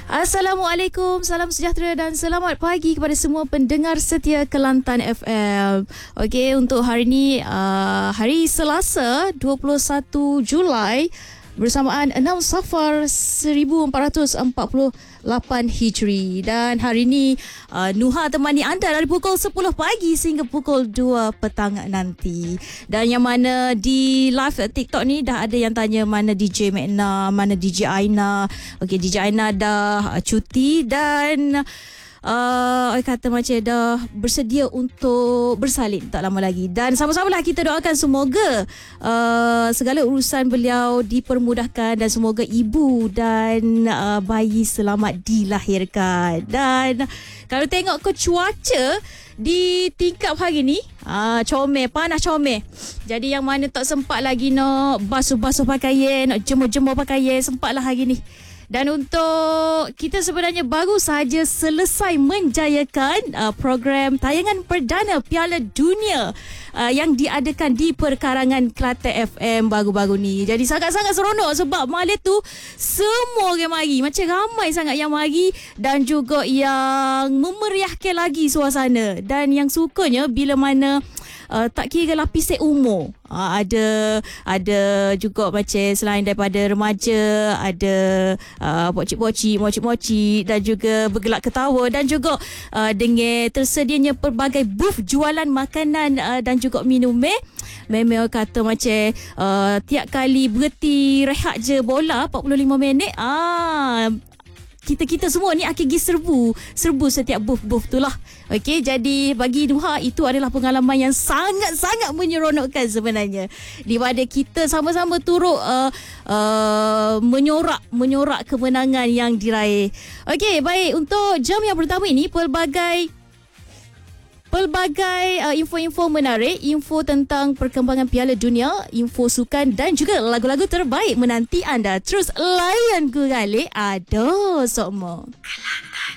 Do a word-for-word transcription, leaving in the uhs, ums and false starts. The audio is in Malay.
Assalamualaikum, salam sejahtera dan selamat pagi kepada semua pendengar setia Kelantan F M. Okey, untuk hari ini uh, hari Selasa dua puluh satu Julai bersamaan enam Safar seribu empat ratus empat puluh lapan Hijri, dan hari ini uh, Nuha temani anda dari pukul sepuluh pagi sehingga pukul dua petang nanti. Dan yang mana di live TikTok ni dah ada yang tanya mana D J Mekna, mana D J Aina. Okey, D J Aina dah uh, cuti dan Uh, orang kata macam dah bersedia untuk bersalin tak lama lagi. Dan sama-samalah kita doakan semoga uh, segala urusan beliau dipermudahkan dan semoga ibu dan uh, bayi selamat dilahirkan. Dan kalau tengok ke cuaca di tingkap hari ni, ah, comel, panas comel. Jadi yang mana tak sempat lagi nak basuh-basuh pakaian, nak jemur-jemur pakaian, sempatlah hari ni. Dan untuk kita sebenarnya baru sahaja selesai menjayakan uh, program tayangan perdana Piala Dunia uh, yang diadakan di perkarangan Kelantan F M baru-baru ni. Jadi sangat-sangat seronok sebab malam tu semua orang mari. Macam ramai sangat yang mari dan juga yang memeriahkan lagi suasana. Dan yang sukanya bila mana Uh, tak kira lapis umur, uh, ada ada juga macam selain daripada remaja, ada uh, pocik-pocik, mocik-mocik dan juga bergelak ketawa, dan juga uh, dengan tersedianya pelbagai booth jualan makanan uh, dan juga minum. Eh memang kata macam uh, tiap kali berhenti rehat je bola empat puluh lima minit, ah kita-kita semua ni akan pergi serbu serbu setiap booth-booth tu lah. Okey, jadi bagi Nuha itu adalah pengalaman yang sangat-sangat menyeronokkan sebenarnya, di mana kita sama-sama turut uh, uh, menyorak menyorak kemenangan yang diraih. Okey, baik, untuk jam yang pertama ini pelbagai Pelbagai uh, info-info menarik, info tentang perkembangan Piala Dunia, info sukan dan juga lagu-lagu terbaik menanti anda. Terus layan gurale ada sokmo. Kelantan